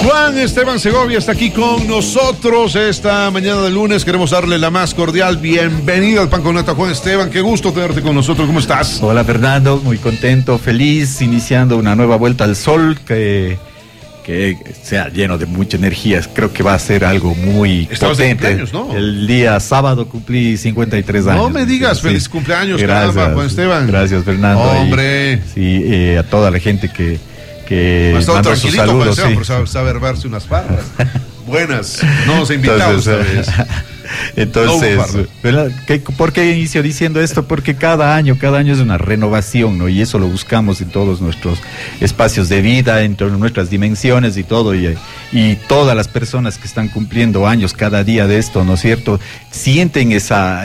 Juan Esteban Segovia está aquí con nosotros esta mañana de lunes. Queremos darle la más cordial bienvenida al Pan con Nata. Juan Esteban, qué gusto tenerte con nosotros. ¿Cómo estás? Hola Fernando, muy contento, feliz, iniciando una nueva vuelta al sol que sea lleno de mucha energía. Creo que va a ser algo muy potente. ¿No? El día sábado cumplí 53 años. No me digas, feliz cumpleaños, gracias, caramba, Juan Esteban. Gracias, Fernando. Hombre. Y a toda la gente que mandó sus saludos. Sí. Por saber verse unas barras. Buenas. No nos ha invitado esta vez. Entonces, ¿por qué inicio diciendo esto? Porque cada año es una renovación, ¿no? Y eso lo buscamos en todos nuestros espacios de vida, en todas nuestras dimensiones y todo, y todas las personas que están cumpliendo años cada día de esto, ¿no es cierto? Sienten esa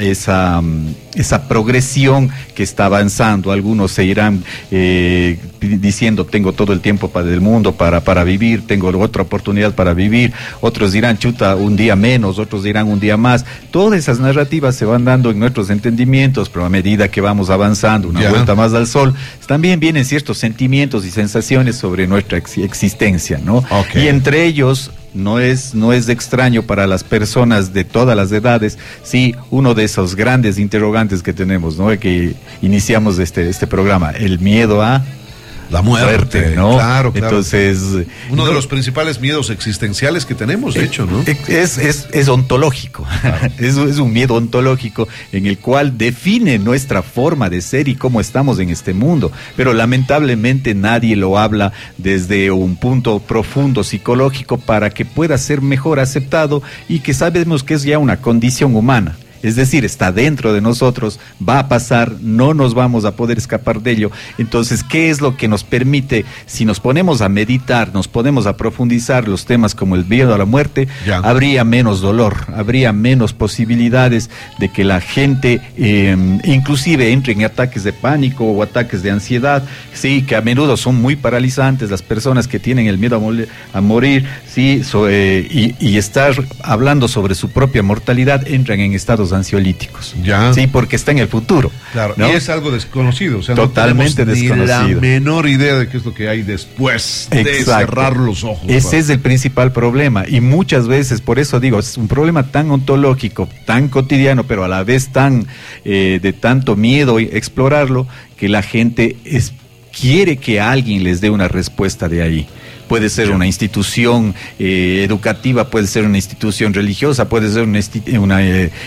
progresión que está avanzando. Algunos se irán diciendo, tengo todo el tiempo del mundo para vivir, tengo otra oportunidad para vivir. Otros dirán, chuta, un día menos, otros dirán un día más. Todas esas narrativas se van dando en nuestros entendimientos, pero a medida que vamos avanzando, una vuelta más al sol, también vienen ciertos sentimientos y sensaciones sobre nuestra existencia, ¿no? Okay. Y entre ellos, no es de extraño para las personas de todas las edades, sí, uno de esos grandes interrogantes que tenemos, ¿no? Que iniciamos este programa, el miedo a la muerte, ¿no? Claro. Entonces, uno de los principales miedos existenciales que tenemos, de hecho, ¿no? Es ontológico. Claro. Es un miedo ontológico en el cual define nuestra forma de ser y cómo estamos en este mundo. Pero lamentablemente nadie lo habla desde un punto profundo psicológico para que pueda ser mejor aceptado y que sabemos que es ya una condición humana. Es decir, está dentro de nosotros, va a pasar, no nos vamos a poder escapar de ello. Entonces, ¿qué es lo que nos permite? Si nos ponemos a meditar, nos ponemos a profundizar los temas como el miedo a la muerte, habría menos dolor, habría menos posibilidades de que la gente inclusive entre en ataques de pánico o ataques de ansiedad, sí, que a menudo son muy paralizantes. Las personas que tienen el miedo a morir, sí, y estar hablando sobre su propia mortalidad, entran en estados ansiolíticos. Sí, porque está en el futuro. Claro, ¿no? Y es algo desconocido. O sea, totalmente no tenemos desconocido. Ni la menor idea de qué es lo que hay después de cerrar los ojos. Ese es el principal problema. Y muchas veces, por eso digo, es un problema tan ontológico, tan cotidiano, pero a la vez tan de tanto miedo explorarlo, que la gente quiere que alguien les dé una respuesta de ahí. Puede ser una institución educativa, puede ser una institución religiosa, puede ser una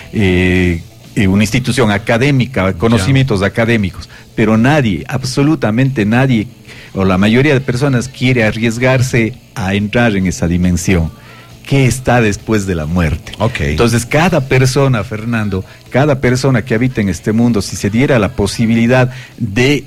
institución académica, conocimientos académicos, pero nadie, absolutamente nadie, o la mayoría de personas quiere arriesgarse a entrar en esa dimensión. ¿Qué está después de la muerte? Okay. Entonces, cada persona, Fernando, cada persona que habita en este mundo, si se diera la posibilidad de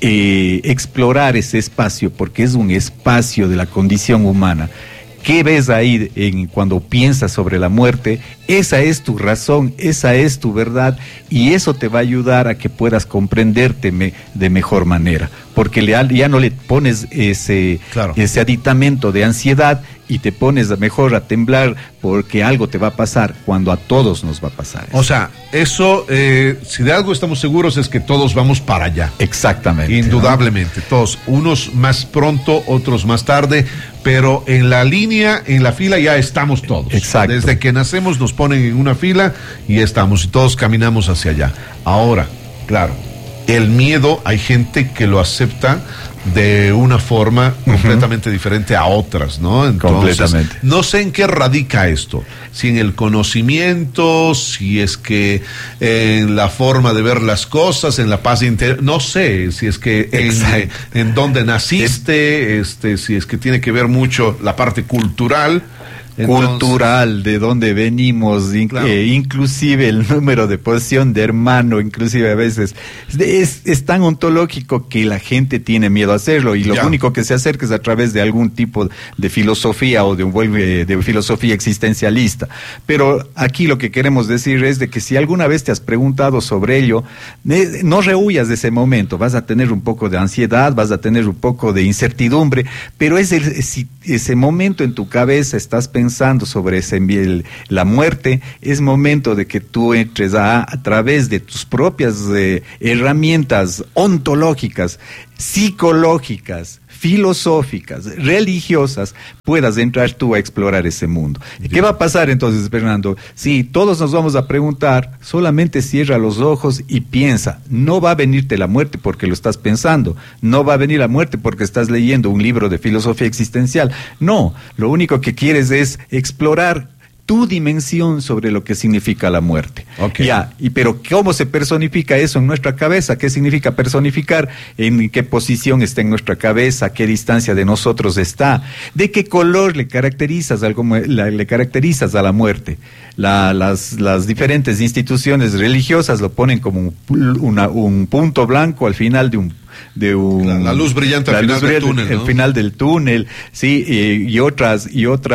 explorar ese espacio, porque es un espacio de la condición humana. ¿Qué ves ahí cuando piensas sobre la muerte? Esa es tu razón, esa es tu verdad, y eso te va a ayudar a que puedas comprenderte de mejor manera, porque ya no le pones ese aditamento de ansiedad y te pones mejor a temblar porque algo te va a pasar cuando a todos nos va a pasar. O sea, eso, si de algo estamos seguros es que todos vamos para allá. Exactamente. Indudablemente, ¿no? Todos, unos más pronto, otros más tarde, pero en la línea, en la fila ya estamos todos. Exacto. Desde que nacemos nos ponen en una fila y estamos, y todos caminamos hacia allá. Ahora, claro, el miedo, hay gente que lo acepta de una forma completamente diferente a otras, ¿no? Entonces, completamente. No sé en qué radica esto, si en el conocimiento, si es que en la forma de ver las cosas, en la paz interior, no sé, si es que en dónde naciste, si es que tiene que ver mucho la parte cultural. Cultural, de dónde venimos, claro. Inclusive el número de posición de hermano, inclusive a veces es tan ontológico que la gente tiene miedo a hacerlo, y lo único que se acerca es a través de algún tipo de filosofía o de filosofía existencialista. Pero aquí lo que queremos decir es de que si alguna vez te has preguntado sobre ello, no rehuyas de ese momento. Vas a tener un poco de ansiedad, vas a tener un poco de incertidumbre, pero ese momento en tu cabeza estás pensando sobre la muerte, es momento de que tú entres a través de tus propias herramientas ontológicas, psicológicas, filosóficas, religiosas, puedas entrar tú a explorar ese mundo. ¿Qué va a pasar entonces, Fernando? Si todos nos vamos a preguntar, solamente cierra los ojos y piensa. No va a venirte la muerte porque lo estás pensando. No va a venir la muerte porque estás leyendo un libro de filosofía existencial. No, lo único que quieres es explorar tu dimensión sobre lo que significa la muerte. Okay. Pero ¿cómo se personifica eso en nuestra cabeza? ¿Qué significa personificar? ¿En qué posición está en nuestra cabeza? ¿A qué distancia de nosotros está? ¿De qué color le caracterizas a la muerte? Las diferentes instituciones religiosas lo ponen como un punto blanco al final de la luz brillante al final del túnel, ¿no? El final del túnel, sí, y otras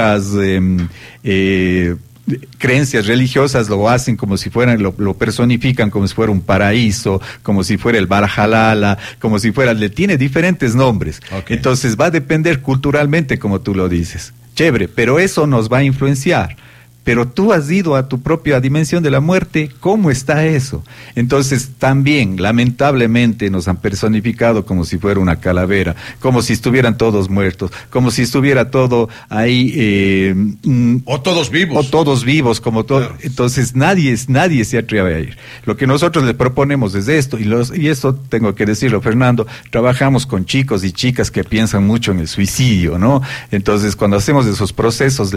creencias religiosas lo hacen como si fueran, lo personifican como si fuera un paraíso, como si fuera el Valhalla, como si fuera, tiene diferentes nombres. Okay. Entonces va a depender culturalmente, como tú lo dices. Chévere, pero eso nos va a influenciar. Pero tú has ido a tu propia dimensión de la muerte, ¿cómo está eso? Entonces también, lamentablemente, nos han personificado como si fuera una calavera, como si estuvieran todos muertos, como si estuviera todo ahí... o todos vivos. O todos vivos, como todo. Claro. Entonces nadie se atreve a ir. Lo que nosotros les proponemos es esto, y esto tengo que decirlo, Fernando, trabajamos con chicos y chicas que piensan mucho en el suicidio, ¿no? Entonces cuando hacemos esos procesos,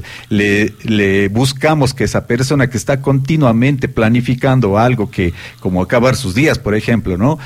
le buscamos que esa persona que está continuamente planificando algo como acabar sus días, por ejemplo, ¿no?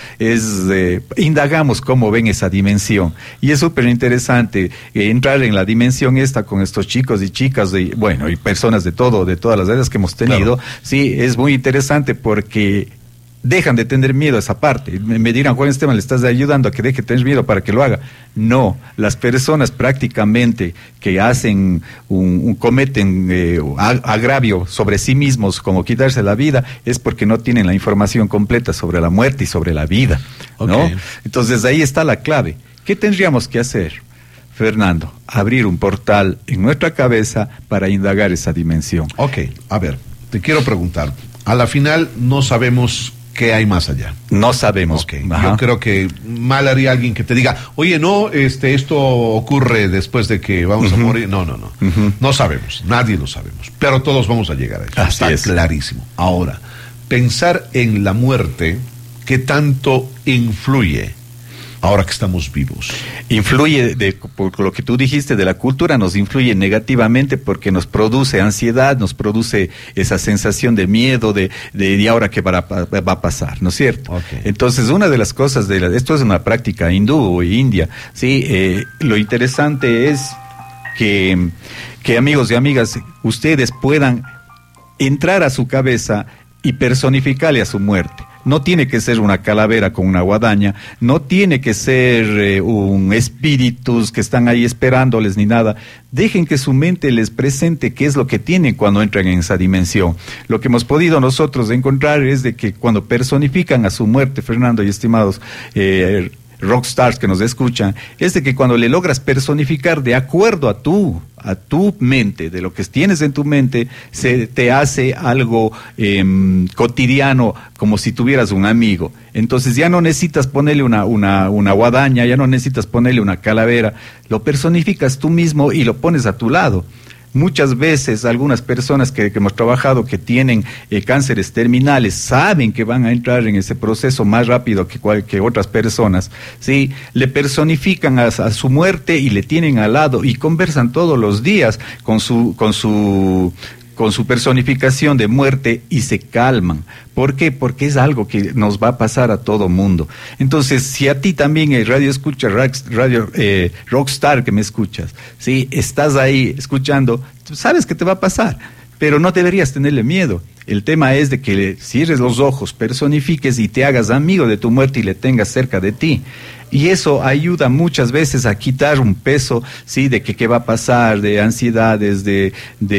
Indagamos cómo ven esa dimensión. Y es súper interesante entrar en la dimensión esta con estos chicos y chicas, y personas de todas las edades que hemos tenido. Claro. Sí, es muy interesante porque dejan de tener miedo a esa parte. Me dirán, Juan Esteban, le estás ayudando a que deje de tener miedo para que lo haga. No, las personas prácticamente que hacen cometen agravio sobre sí mismos, como quitarse la vida, es porque no tienen la información completa sobre la muerte y sobre la vida, ¿no? Okay. Entonces ahí está la clave. ¿Qué tendríamos que hacer, Fernando? Abrir un portal en nuestra cabeza para indagar esa dimensión. Ok, a ver, te quiero preguntar. A la final no sabemos qué hay más allá. No sabemos. Okay. Yo creo que mal haría alguien que te diga, oye, no, esto ocurre después de que vamos a morir. No. No sabemos, nadie lo sabemos, pero todos vamos a llegar a eso. Así está es. Clarísimo. Ahora, pensar en la muerte, ¿qué tanto influye ahora que estamos vivos? Influye, por lo que tú dijiste de la cultura, nos influye negativamente porque nos produce ansiedad, nos produce esa sensación de miedo, de ahora qué va a pasar, ¿no es cierto? Okay. Entonces, una de las cosas, esto es una práctica hindú o india, ¿sí? Lo interesante es que amigos y amigas, ustedes puedan entrar a su cabeza y personificarle a su muerte. No tiene que ser una calavera con una guadaña, no tiene que ser un espíritus que están ahí esperándoles ni nada. Dejen que su mente les presente qué es lo que tienen cuando entran en esa dimensión. Lo que hemos podido nosotros encontrar es de que cuando personifican a su muerte, Fernando y estimados rockstars que nos escuchan, es de que cuando le logras personificar de acuerdo a tu mente, de lo que tienes en tu mente, se te hace algo cotidiano, como si tuvieras un amigo. Entonces ya no necesitas ponerle una guadaña, ya no necesitas ponerle una calavera, lo personificas tú mismo y lo pones a tu lado. Muchas veces algunas personas que hemos trabajado que tienen cánceres terminales saben que van a entrar en ese proceso más rápido que otras personas, ¿sí? Le personifican a su muerte y le tienen al lado y conversan todos los días con su personificación de muerte y se calman. ¿Por qué? Porque es algo que nos va a pasar a todo mundo. Entonces, si a ti también rockstar que me escuchas, ¿sí? Estás ahí escuchando, sabes que te va a pasar, pero no deberías tenerle miedo. El tema es de que cierres los ojos, personifiques y te hagas amigo de tu muerte y le tengas cerca de ti. Y eso ayuda muchas veces a quitar un peso, sí, de que qué va a pasar, de ansiedades, de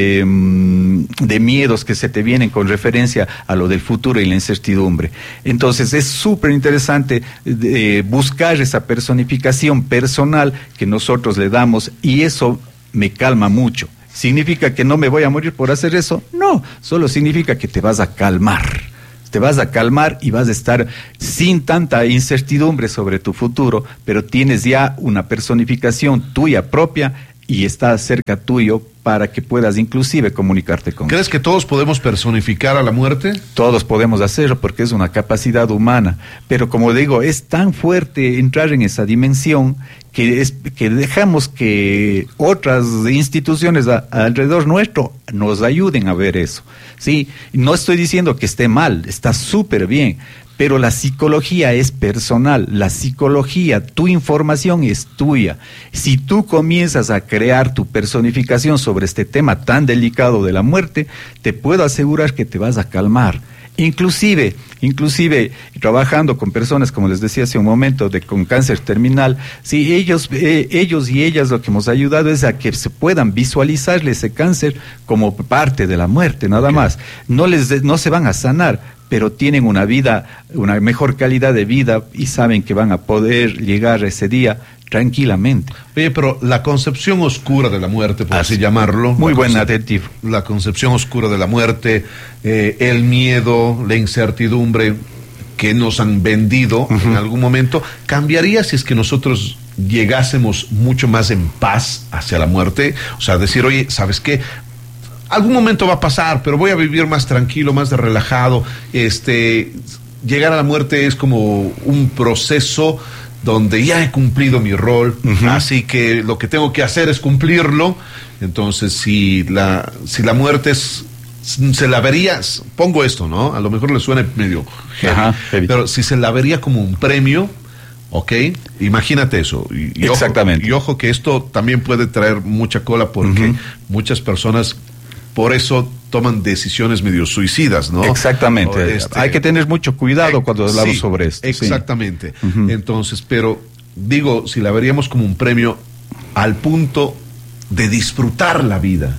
miedos que se te vienen con referencia a lo del futuro y la incertidumbre. Entonces es súper interesante buscar esa personificación personal que nosotros le damos y eso me calma mucho. ¿Significa que no me voy a morir por hacer eso? No, solo significa que te vas a calmar. te vas a calmar y vas a estar sin tanta incertidumbre sobre tu futuro, pero tienes ya una personificación tuya propia y está cerca tuyo para que puedas inclusive comunicarte con él. ¿Crees que todos podemos personificar a la muerte? Todos podemos hacerlo porque es una capacidad humana, pero como digo, es tan fuerte entrar en esa dimensión que dejamos que otras instituciones alrededor nuestro nos ayuden a ver eso. Sí, no estoy diciendo que esté mal, está súper bien, pero la psicología es personal, la psicología, tu información es tuya. Si tú comienzas a crear tu personificación sobre este tema tan delicado de la muerte, te puedo asegurar que te vas a calmar. Inclusive trabajando con personas, como les decía hace un momento, con cáncer terminal, sí, ellos y ellas lo que hemos ayudado es a que se puedan visualizarle ese cáncer como parte de la muerte, nada más. No se van a sanar, pero tienen una mejor calidad de vida y saben que van a poder llegar ese día tranquilamente. Oye, pero la concepción oscura de la muerte, por así llamarlo. Muy buen adjetivo. La concepción oscura de la muerte, el miedo, la incertidumbre que nos han vendido en algún momento, ¿cambiaría si es que nosotros llegásemos mucho más en paz hacia la muerte? O sea, decir, oye, ¿sabes qué? Algún momento va a pasar, pero voy a vivir más tranquilo, más relajado. Llegar a la muerte es como un proceso donde ya he cumplido mi rol, así que lo que tengo que hacer es cumplirlo. Entonces, si la muerte se la vería, pongo esto, ¿no? A lo mejor le suena medio heavy, pero si se la vería como un premio, ¿ok? Imagínate eso. Y exactamente. Ojo que esto también puede traer mucha cola porque muchas personas por eso toman decisiones medio suicidas, ¿no? Exactamente. Hay que tener mucho cuidado cuando hablamos sobre esto. Exactamente. Sí. Entonces, pero digo, si la veríamos como un premio al punto de disfrutar la vida,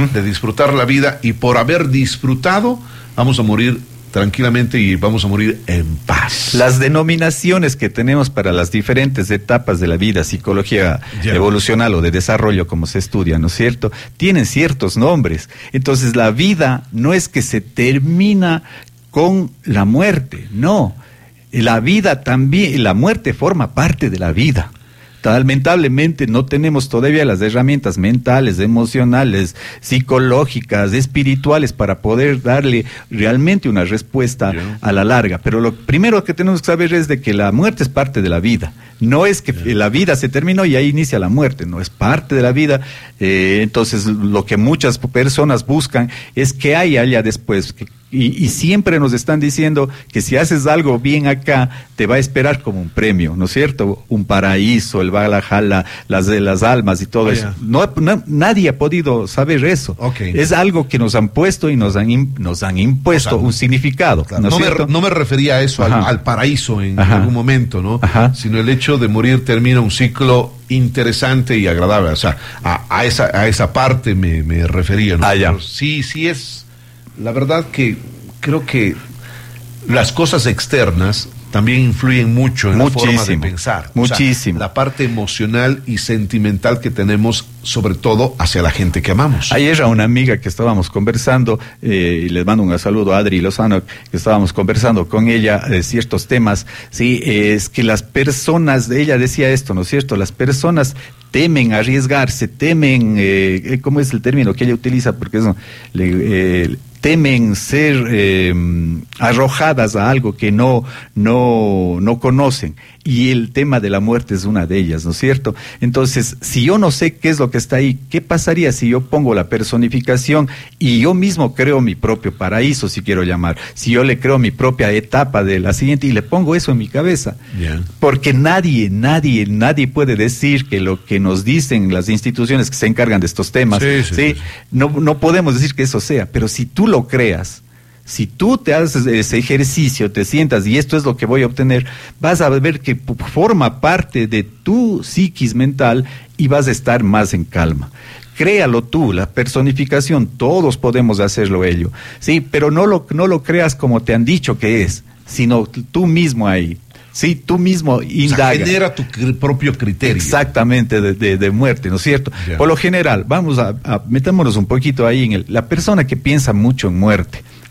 y por haber disfrutado, vamos a morir tranquilamente y vamos a morir en paz. Las denominaciones que tenemos para las diferentes etapas de la vida, psicología evolucional o de desarrollo, como se estudia, ¿no es cierto?, tienen ciertos nombres. Entonces, la vida no es que se termina con la muerte, no. La vida también, la muerte forma parte de la vida. Lamentablemente no tenemos todavía las herramientas mentales, emocionales, psicológicas, espirituales para poder darle realmente una respuesta a la larga. Pero lo primero que tenemos que saber es de que la muerte es parte de la vida. No es que la vida se terminó y ahí inicia la muerte, no, es parte de la vida. Entonces lo que muchas personas buscan es que haya allá después, y siempre nos están diciendo que si haces algo bien acá, te va a esperar como un premio, ¿no es cierto? Un paraíso, el Valhalla, las almas y todo eso. Nadie ha podido saber eso. Es algo que nos han puesto y nos han impuesto, o sea, un significado. Claro, no me refería a eso, al paraíso en algún momento, ¿no? Sino el hecho de morir termina un ciclo interesante y agradable. O sea, a esa parte me refería, ¿no? Sí es. La verdad que creo que las cosas externas también influyen mucho en la forma de pensar. Muchísimo. O sea, la parte emocional y sentimental que tenemos, sobre todo hacia la gente que amamos. Ayer a una amiga que estábamos conversando, y les mando un saludo a Adri Lozano, que estábamos conversando con ella de ciertos temas. Sí, es que las personas, ella decía esto, ¿no es cierto? Las personas temen arriesgarse, temen, ¿cómo es el término que ella utiliza? Porque eso, temen ser arrojadas a algo que no conocen. Y el tema de la muerte es una de ellas, ¿no es cierto? Entonces, si yo no sé qué es lo que está ahí, ¿qué pasaría si yo pongo la personificación y yo mismo creo mi propio paraíso, si quiero llamar? Si yo le creo mi propia etapa de la siguiente y le pongo eso en mi cabeza. Porque nadie puede decir que lo que nos dicen las instituciones que se encargan de estos temas, ¿sí? No podemos decir que eso sea, pero si tú lo creas, si tú te haces ese ejercicio, te sientas y esto es lo que voy a obtener, vas a ver que forma parte de tu psiquis mental y vas a estar más en calma. Créalo tú, la personificación, todos podemos hacerlo ello, sí, pero no lo creas como te han dicho que es, sino tú mismo ahí. Sí, tú mismo indaga. O sea, genera tu propio criterio. Exactamente, de muerte, ¿no es cierto? Por lo general, vamos a metámonos un poquito ahí en la persona que piensa mucho en muerte.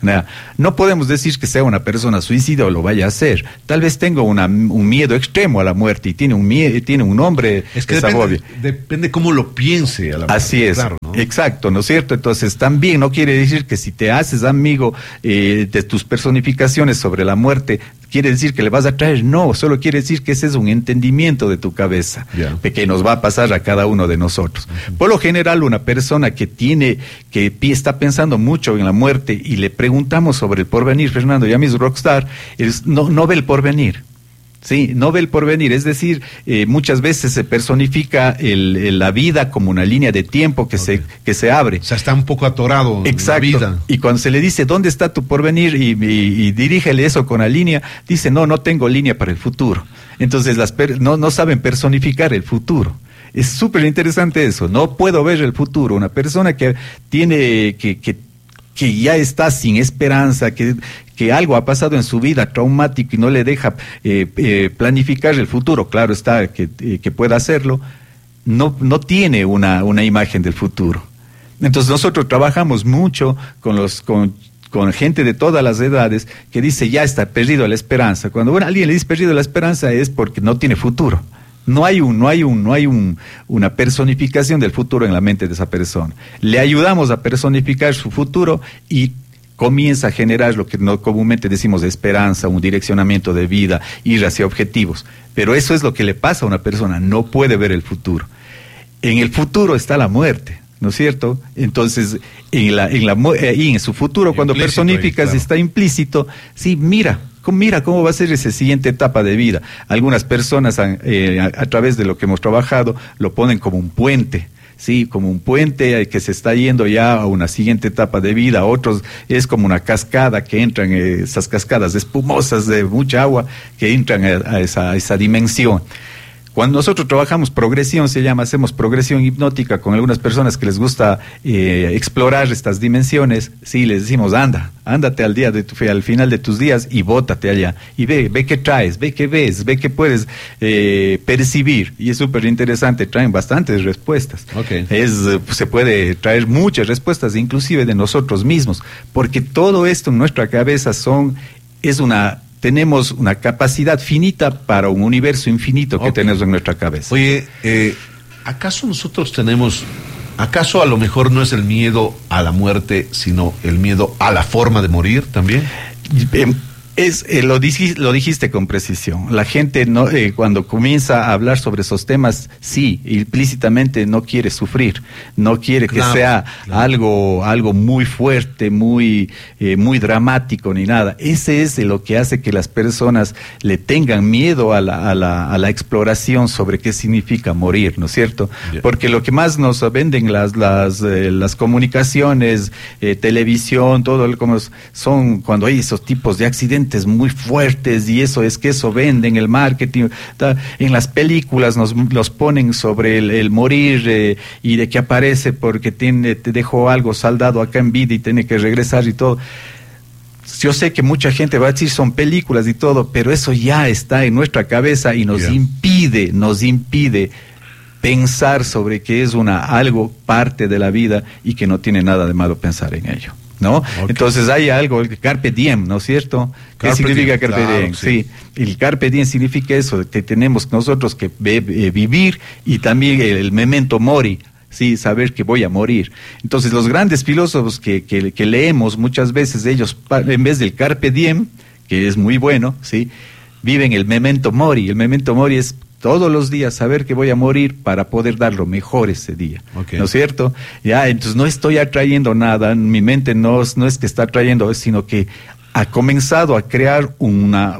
No podemos decir que sea una persona suicida o lo vaya a hacer. Tal vez tenga un miedo extremo a la muerte y tiene un nombre. Es que depende cómo lo piense a la muerte. Así es, claro, ¿no? Exacto, ¿no es cierto? Entonces también no quiere decir que si te haces amigo de tus personificaciones sobre la muerte, quiere decir que le vas a traer. No, solo quiere decir que ese es un entendimiento de tu cabeza, que nos va a pasar a cada uno de nosotros. Por lo general, una persona que está pensando mucho en la muerte y le preguntamos sobre el porvenir, Fernando, ya mis rockstar, no ve el porvenir. Sí, no ve el porvenir, es decir, muchas veces se personifica la vida como una línea de tiempo que se abre. O sea, está un poco atorado. Exacto. En la vida. Y cuando se le dice, ¿dónde está tu porvenir? Y dirígele eso con la línea, dice, no tengo línea para el futuro. Entonces, no saben personificar el futuro. Es súper interesante eso, no puedo ver el futuro. Una persona que tiene que ya está sin esperanza, que algo ha pasado en su vida traumático y no le deja planificar el futuro, claro está que pueda hacerlo, no tiene una imagen del futuro. Entonces nosotros trabajamos mucho con gente de todas las edades que dice ya está perdido la esperanza. Cuando alguien le dice perdido la esperanza es porque no tiene futuro. No hay una personificación del futuro en la mente de esa persona. Le ayudamos a personificar su futuro y comienza a generar lo que comúnmente decimos de esperanza, un direccionamiento de vida, ir hacia objetivos. Pero eso es lo que le pasa a una persona, no puede ver el futuro. En el futuro está la muerte, ¿no es cierto? Entonces, en su futuro, cuando personificas, claro, está implícito, sí, mira cómo va a ser esa siguiente etapa de vida. Algunas personas, a través de lo que hemos trabajado, lo ponen como un puente. Sí, como un puente que se está yendo ya a una siguiente etapa de vida. Otros es como una cascada que entran, esas cascadas espumosas de mucha agua que entran a esa dimensión. Cuando nosotros trabajamos progresión, hacemos progresión hipnótica con algunas personas que les gusta explorar estas dimensiones, sí, les decimos, ándate al final de tus días y bótate allá, y ve qué traes, ve qué ves, ve qué puedes percibir, y es súper interesante, traen bastantes respuestas. Okay. Se puede traer muchas respuestas, inclusive de nosotros mismos, porque todo esto en nuestra cabeza tenemos una capacidad finita para un universo infinito que tenemos en nuestra cabeza. Oye, ¿acaso a lo mejor no es el miedo a la muerte, sino el miedo a la forma de morir también? Lo dijiste con precisión. La gente cuando comienza a hablar sobre esos temas, sí, implícitamente no quiere sufrir, no quiere que sea algo muy fuerte, muy dramático ni nada. Ese es lo que hace que las personas le tengan miedo a la exploración sobre qué significa morir, ¿no es cierto? Yeah. Porque lo que más nos venden las comunicaciones, televisión, todo son cuando hay esos tipos de accidentes muy fuertes, y eso vende en el marketing, en las películas los ponen sobre el morir, y de que aparece porque te dejó algo saldado acá en vida y tiene que regresar y todo. Yo sé que mucha gente va a decir son películas y todo, pero eso ya está en nuestra cabeza y nos impide pensar sobre que es algo parte de la vida y que no tiene nada de malo pensar en ello, ¿no? Okay. Entonces hay algo, el carpe diem, ¿no es cierto? ¿Qué significa carpe diem? Sí, el carpe diem significa eso, que tenemos nosotros que vivir, y también el memento mori, sí, saber que voy a morir. Entonces los grandes filósofos que leemos muchas veces, ellos en vez del carpe diem, que es muy bueno, sí, viven el memento mori. El memento mori es todos los días saber que voy a morir para poder dar lo mejor ese día, okay, ¿no es cierto? Ya, entonces no estoy atrayendo nada, mi mente no es que está atrayendo, sino que ha comenzado a crear una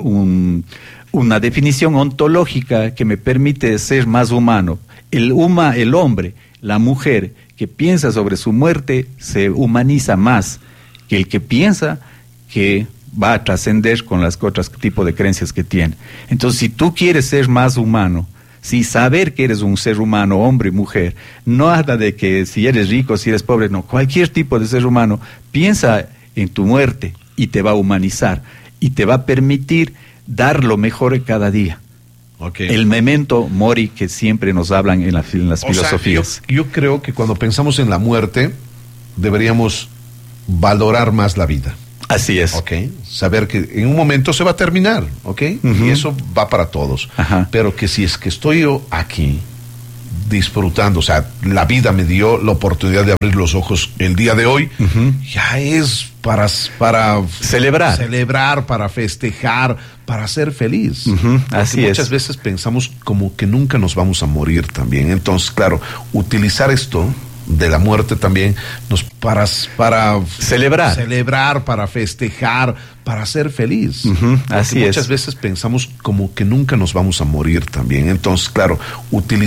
definición ontológica que me permite ser más humano. El hombre, la mujer que piensa sobre su muerte se humaniza más que el que piensa que va a trascender con las otras tipos de creencias que tiene. Entonces, si tú quieres ser más humano, saber que eres un ser humano, hombre y mujer, no habla de que si eres rico, si eres pobre, no, cualquier tipo de ser humano, piensa en tu muerte y te va a humanizar y te va a permitir dar lo mejor cada día. Okay. El memento mori que siempre nos hablan en las filosofías. Yo creo que cuando pensamos en la muerte, deberíamos valorar más la vida. Así es. ¿Ok? Saber que en un momento se va a terminar, ¿ok? Y eso va para todos. Ajá. Pero que si es que estoy yo aquí disfrutando, o sea, la vida me dio la oportunidad de abrir los ojos el día de hoy, ya es para celebrar, para festejar, para ser feliz. Así muchas veces pensamos como que nunca nos vamos a morir también. Entonces, claro, utilizar esto de la muerte también para celebrar, para festejar, para ser feliz. Así es. Muchas veces pensamos como que nunca nos vamos a morir también. Entonces, claro, utilizar